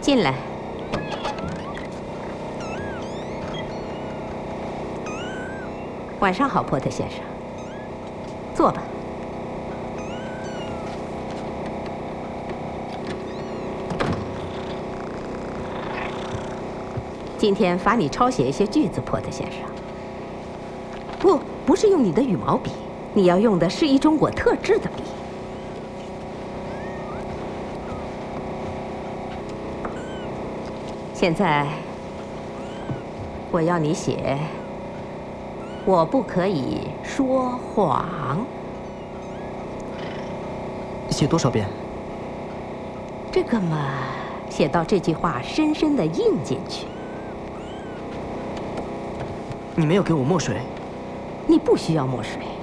进来。晚上好，波特先生。坐吧。今天罚你抄写一些句子，波特先生。不是用你的羽毛笔，你要用的是一种我特制的笔。现在，我要你写“我不可以说谎”。 写多少遍？ 这个嘛，写到这句话深深地印进去。 你没有给我墨水。 你不需要墨水。